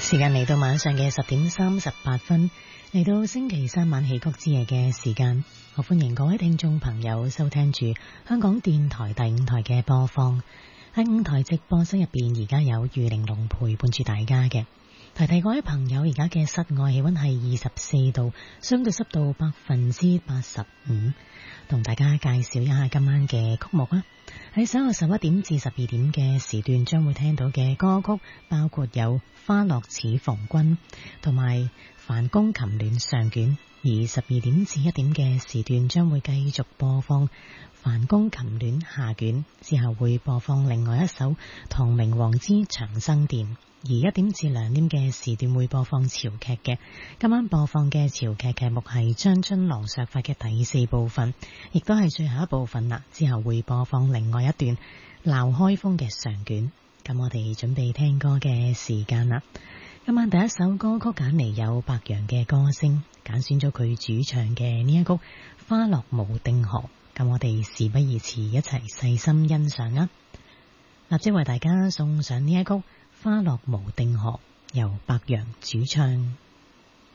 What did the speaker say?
時間嚟到晚上嘅10:38，嚟到星期三晚戲曲之夜嘅時間，我歡迎各位聽眾朋友收聽住香港電台第5台嘅播放。喺5台直播室入邊，而家有余玲瓏陪伴住大家嘅。提提各位朋友，而家嘅室外氣溫係24度，相對濕度85%。同大家介紹一下今晚嘅曲目啊！喺稍後11點至12點嘅時段，將會聽到嘅歌曲包括有《花落似逢君》同埋《梵公琴戀上卷》，而12點至1點嘅時段將會繼續播放《梵公琴戀下卷》，之後會播放另外一首《唐明皇之長生殿》。而1點至2點嘅時段會播放潮劇嘅。今晚播放嘅潮劇劇目係張春郎削法嘅第4部分，亦都係最後一部分啦。之後會播放另外一段鬧開封嘅上卷。咁我哋準備聽歌嘅時間啦。今晚第一首歌曲揀嚟有白楊嘅歌聲，揀選咗佢主唱嘅呢一曲《花落無定河》。咁我哋事不宜遲，一齊細心欣賞啦。立即為大家送上呢一曲《花落無定河》，由白楊主唱。